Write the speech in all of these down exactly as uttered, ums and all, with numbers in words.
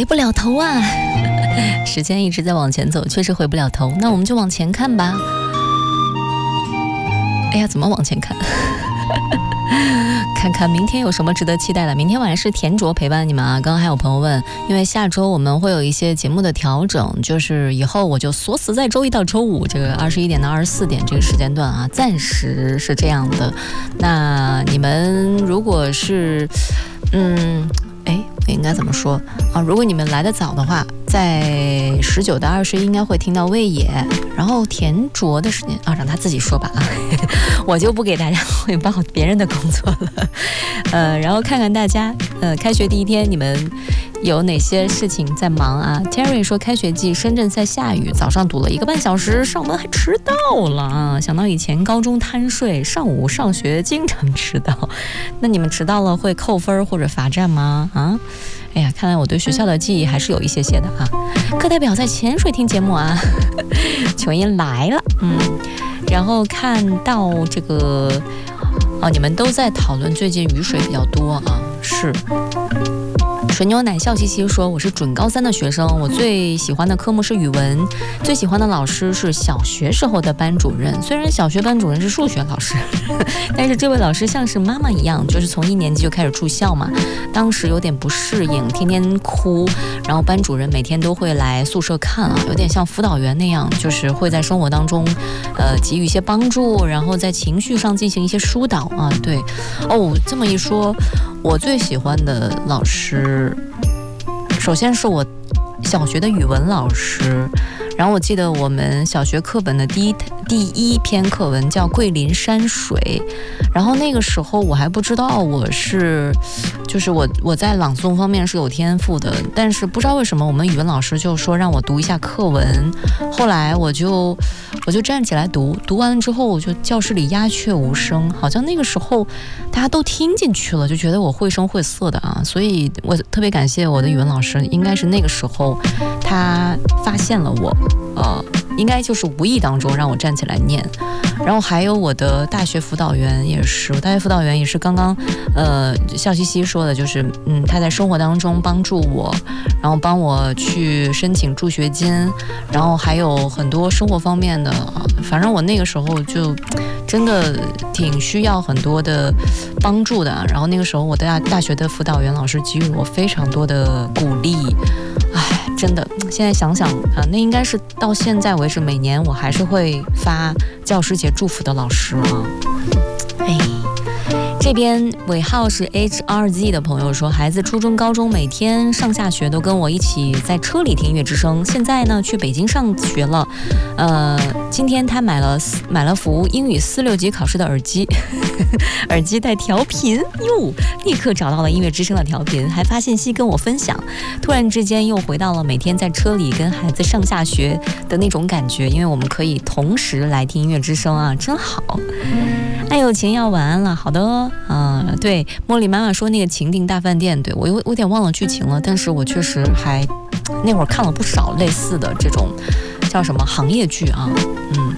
回不了头啊，时间一直在往前走，确实回不了头，那我们就往前看吧。哎呀，怎么往前看？看看明天有什么值得期待的。明天晚上是田卓陪伴你们啊。刚刚还有朋友问，因为下周我们会有一些节目的调整，就是以后我就锁死在周一到周五这个二十一点到二十四点这个时间段啊，暂时是这样的。那你们如果是嗯哎我应该怎么说啊？如果你们来得早的话，在十九到二十应该会听到魏野，然后田卓的时间啊，让他自己说吧啊，我就不给大家汇报别人的工作了。呃，然后看看大家，呃，开学第一天你们有哪些事情在忙啊 ？Terry 说，开学季深圳在下雨，早上堵了一个半小时，上门还迟到了啊！想到以前高中贪睡，上午上学经常迟到，那你们迟到了会扣分或者罚站吗？啊？哎呀，看来我对学校的记忆还是有一些些的啊。课代表在潜水听节目啊，琼音来了，嗯，然后看到这个，哦，你们都在讨论最近雨水比较多啊，是。水牛奶笑嘻嘻说，我是准高三的学生，我最喜欢的科目是语文，最喜欢的老师是小学时候的班主任，虽然小学班主任是数学老师，但是这位老师像是妈妈一样，就是从一年级就开始住校嘛，当时有点不适应，天天哭，然后班主任每天都会来宿舍看啊，有点像辅导员那样，就是会在生活当中呃给予一些帮助，然后在情绪上进行一些疏导啊。对哦，这么一说，我最喜欢的老师首先是我小学的语文老师，然后我记得我们小学课本的第一第一篇课文叫《桂林山水》，然后那个时候我还不知道我是就是我我在朗诵方面是有天赋的，但是不知道为什么我们语文老师就说让我读一下课文，后来我就我就站起来读，读完了之后我就教室里鸦雀无声，好像那个时候大家都听进去了，就觉得我绘声绘色的啊，所以我特别感谢我的语文老师，应该是那个时候他发现了我，呃，应该就是无意当中让我站起来念。然后还有我的大学辅导员也是，我大学辅导员也是刚刚呃笑嘻嘻说的，就是嗯他在生活当中帮助我，然后帮我去申请助学金，然后还有很多生活方面的，反正我那个时候就真的挺需要很多的帮助的。然后那个时候我的大大学的辅导员老师给予我非常多的鼓励，唉，真的现在想想啊，那应该是到现在为止每年我还是会发教师节祝福的老师啊。哎，这边尾号是 H R Z 的朋友说，孩子初中高中每天上下学都跟我一起在车里听音乐之声，现在呢去北京上学了，呃，今天他买了买了副英语四六级考试的耳机耳机带调频哟，立刻找到了音乐之声的调频，还发信息跟我分享，突然之间又回到了每天在车里跟孩子上下学的那种感觉，因为我们可以同时来听音乐之声啊，真好。哎呦，晴要晚安了，好的哦，嗯，对，茉莉妈妈说那个情定大饭店，对我有我有点忘了剧情了，但是我确实还那会儿看了不少类似的这种叫什么行业剧啊，嗯，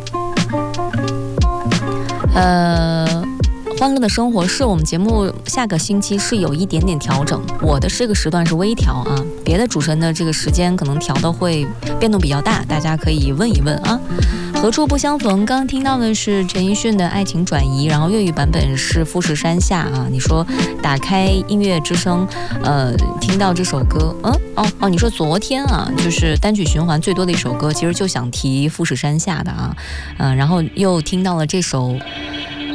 呃。欢乐的生活是我们节目下个星期是有一点点调整，我的这个时段是微调啊，别的主持人的这个时间可能调的会变动比较大，大家可以问一问啊。何处不相逢，刚刚听到的是陈奕迅的爱情转移，然后粤语版本是富士山下啊。你说打开音乐之声，呃，听到这首歌，嗯，哦哦，你说昨天啊，就是单曲循环最多的一首歌，其实就想提富士山下的啊，嗯、呃，然后又听到了这首